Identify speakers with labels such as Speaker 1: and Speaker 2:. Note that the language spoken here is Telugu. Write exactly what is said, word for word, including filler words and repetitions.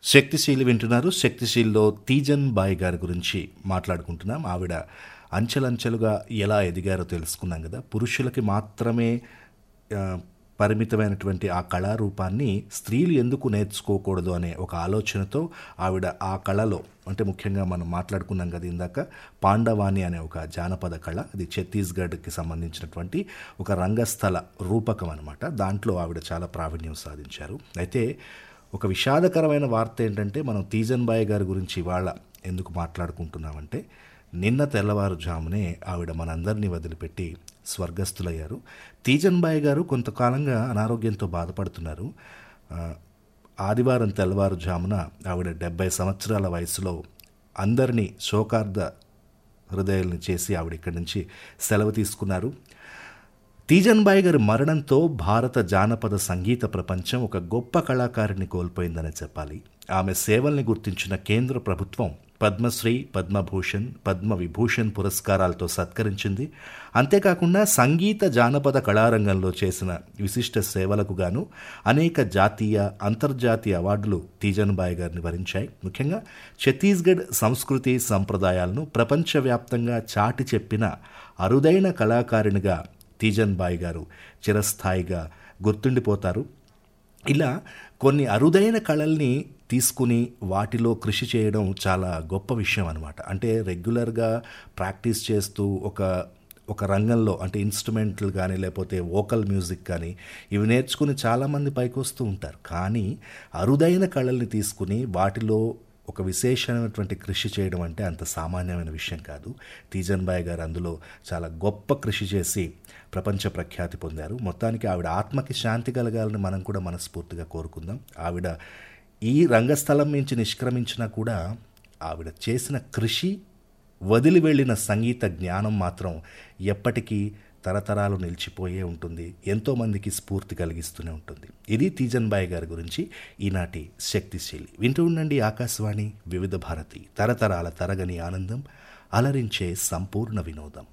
Speaker 1: శక్తిశీలి వింటున్నారు. శక్తిశీలిలో తీజన్ బాయ్ గారి గురించి మాట్లాడుకుంటున్నాం. ఆవిడ అంచెలంచెలుగా ఎలా ఎదిగారో తెలుసుకున్నాం కదా. పురుషులకి మాత్రమే ఆ, పరిమితమైనటువంటి ఆ కళారూపాన్ని స్త్రీలు ఎందుకు నేర్చుకోకూడదు అనే ఒక ఆలోచనతో ఆవిడ ఆ కళలో, అంటే ముఖ్యంగా మనం మాట్లాడుకున్నాం కదా ఇందాక, పాండవాణి అనే ఒక జానపద కళ, అది ఛత్తీస్గఢ్కి సంబంధించినటువంటి ఒక రంగస్థల రూపకం అనమాట. దాంట్లో ఆవిడ చాలా ప్రావీణ్యం సాధించారు. అయితే ఒక విషాదకరమైన వార్త ఏంటంటే, మనం తీజన్ బాయ్ గారి గురించి ఇవాళ ఎందుకు మాట్లాడుకుంటున్నామంటే, నిన్న తెల్లవారుజామునే ఆవిడ మనందరినీ వదిలిపెట్టి స్వర్గస్థులయ్యారు. తీజన్ బాయ్ గారు కొంతకాలంగా అనారోగ్యంతో బాధపడుతున్నారు. ఆ, ఆదివారం తెల్లవారుజామున ఆవిడ డెబ్బై సంవత్సరాల వయసులో అందరినీ శోకార్ధ హృదయాలను చేసి ఆవిడ ఇక్కడి నుంచి సెలవు తీసుకున్నారు. తీజన్ బాయ్ గారి మరణంతో భారత జానపద సంగీత ప్రపంచం ఒక గొప్ప కళాకారిణి కోల్పోయిందనే చెప్పాలి. ఆమె సేవల్ని గుర్తించిన కేంద్ర ప్రభుత్వం పద్మశ్రీ, పద్మభూషణ్, పద్మ విభూషణ్ పురస్కారాలతో సత్కరించింది. అంతేకాకుండా సంగీత జానపద కళారంగంలో చేసిన విశిష్ట సేవలకు గాను అనేక జాతీయ, అంతర్జాతీయ అవార్డులు తీజన్ బాయ్ గారిని వరించాయి. ముఖ్యంగా ఛత్తీస్గఢ్ సంస్కృతి సంప్రదాయాలను ప్రపంచవ్యాప్తంగా చాటి చెప్పిన అరుదైన కళాకారిణిగా తీజన్ బాయ్ గారు చిరస్థాయిగా గుర్తుండిపోతారు. ఇలా కొన్ని అరుదైన కళల్ని తీసుకుని వాటిలో కృషి చేయడం చాలా గొప్ప విషయం అనమాట. అంటే రెగ్యులర్గా ప్రాక్టీస్ చేస్తూ ఒక ఒక రంగంలో, అంటే ఇన్స్ట్రుమెంట్లు కానీ లేకపోతే వోకల్ మ్యూజిక్ కానీ ఇవి నేర్చుకుని చాలామంది పైకి వస్తూ ఉంటారు. కానీ అరుదైన కళల్ని తీసుకుని వాటిలో ఒక విశేషమైనటువంటి కృషి చేయడం అంటే అంత సామాన్యమైన విషయం కాదు. తీజన్ బాయ్ గారు అందులో చాలా గొప్ప కృషి చేసి ప్రపంచ ప్రఖ్యాతి పొందారు. మొత్తానికి ఆవిడ ఆత్మకి శాంతి కలగాలని మనం కూడా మనస్ఫూర్తిగా కోరుకుందాం. ఆవిడ ఈ రంగస్థలం నుంచి నిష్క్రమించినా కూడా ఆవిడ చేసిన కృషి, వదిలి వెళ్ళిన సంగీత జ్ఞానం మాత్రం ఎప్పటికీ తరతరాలు నిలిచిపోయే ఉంటుంది. ఎంతోమందికి స్ఫూర్తి కలిగిస్తూనే ఉంటుంది. ఇది తీజన్ బాయ్ గారి గురించి ఈనాటి శక్తిశీలి. వింటూ ఉండండి ఆకాశవాణి వివిధ భారతి, తరతరాల తరగని ఆనందం, అలరించే సంపూర్ణ వినోదం.